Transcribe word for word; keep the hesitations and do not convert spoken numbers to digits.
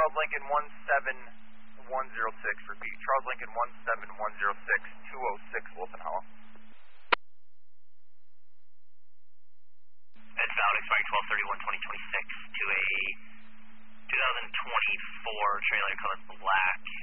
Charles Lincoln one seven one zero six, repeat, Charles Lincoln one seven one zero six, two oh six Wolfen Hollow. That's valid, expiring twelve thirty-one twenty twenty-six to a two thousand twenty-four trailer color black.